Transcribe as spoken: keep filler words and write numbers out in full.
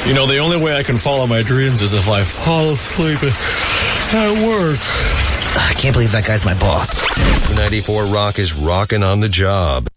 You know, the only way I can follow my dreams is if I fall asleep at work. I can't believe that guy's my boss. ninety-four Rock is rocking on the job.